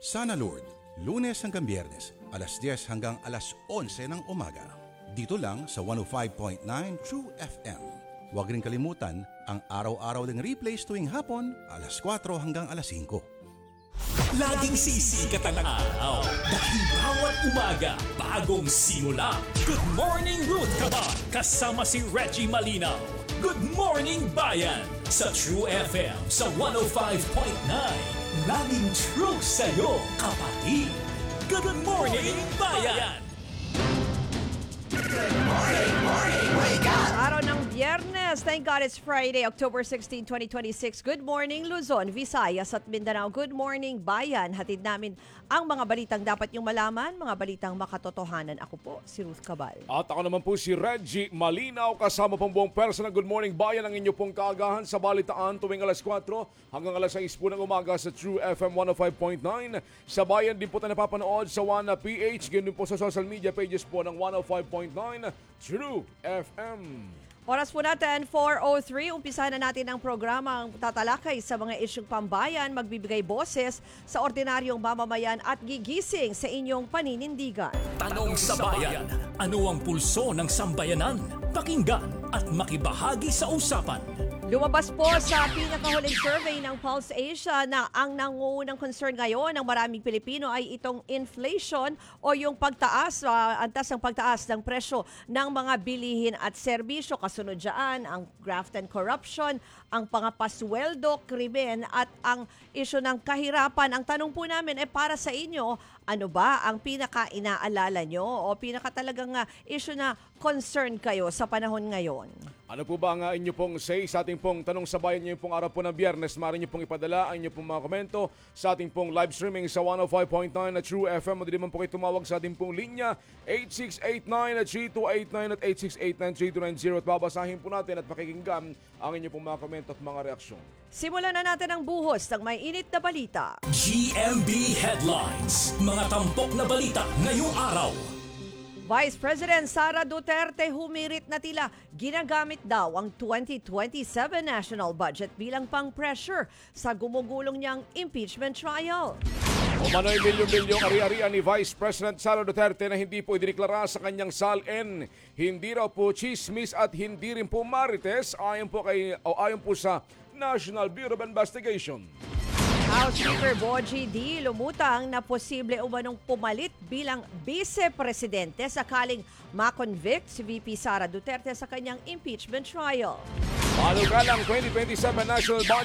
Sana Lord, Lunes hanggang Biyernes, alas 10 hanggang alas 11 ng umaga. Dito lang sa 105.9 True FM. Huwag rin kalimutan ang araw-araw ding replays tuwing hapon, alas 4 hanggang alas 5. Laging sisikat ang araw dahil bawat umaga bagong simula. Good morning, Ruth Cabal, kasama si Reggie Malinaw. Good morning, Bayan, sa True FM sa 105.9. Laging true sa'yo, kapatid. Good morning, Bayan! Wake up! Araw ng Biyernes. Thank God it's Friday, October 16, 2026. Good morning, Luzon, Visayas at Mindanao. Good morning, Bayan. Hatid namin ang mga balitang dapat niyong malaman, mga balitang makatotohanan. Ako po, si Ruth Cabal. At ako naman po si Reggie Malinaw, kasama pong buong person ng Good Morning Bayan, ang inyo pong kaagahan sa balitaan tuwing alas 4 hanggang alas 6 po ng umaga sa True FM 105.9. Sa Bayan din po tayo napapanood sa 1PH, ganun po sa social media pages po ng 105.9 True FM. Oras po natin, 4:03. Umpisa na natin ang programang tatalakay sa mga isyung pambayan, magbibigay boses sa ordinaryong mamamayan at gigising sa inyong paninindigan. Tanong sa Bayan, ano ang pulso ng sambayanan? Pakinggan at makibahagi sa usapan. Lumabas po sa pinakahuling survey ng Pulse Asia na ang nangungunang concern ngayon ng maraming Pilipino ay itong inflation o yung pagtaas, antas ng pagtaas ng presyo ng mga bilihin at serbisyo. Kasunod dyan ang graft and corruption, ang pangapasweldo, krimen at ang isyu ng kahirapan. Ang tanong po namin ay para sa inyo, ano ba ang pinaka-inaalala nyo o pinaka-talagang issue na concern kayo sa panahon ngayon? Ano po ba ang inyo pong say sa ating pong Tanong sa Bayan niyo pong araw po ng Biyernes? Maaari niyo pong ipadala ang inyo pong mga komento sa ating pong live streaming sa 105.9 na True FM. Mali naman po kayo tumawag sa ating pong linya 8689-3289 at 8689-3290 at babasahin po natin at pakikinggan ang inyo pong mga komento at mga reaksyon. Simulan na natin ang buhos ng may init na balita. GMB Headlines. Mga tampok na balita ngayong araw. Vice President Sara Duterte humirit na tila ginagamit daw ang 2027 national budget bilang pang-pressure sa gumugulong niyang impeachment trial. Umano'y milyong-milyong ari-arian ni Vice President Sara Duterte na hindi po idineklara sa kanyang SALN. Hindi raw po chismis at hindi rin po marites ayon po sa National Bureau of Investigation. House Speaker Bogie D. lumutang na posible umanong pumalit bilang vice-presidente sakaling makonvict si VP Sara Duterte sa kanyang impeachment trial. Panukalang 2027 National Budget